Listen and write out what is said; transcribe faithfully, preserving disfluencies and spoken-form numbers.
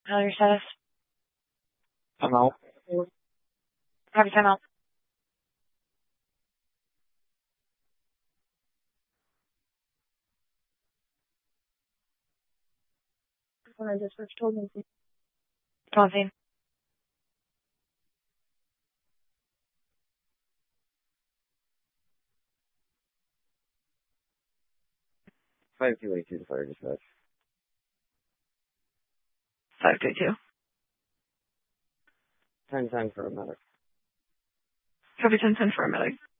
How your status? I'm out. Have your time out. When I just first told me. Come on, Zane. Five two eight two to fire dispatch. Five two two. Ten ten for a medic. Copy ten ten for a medic.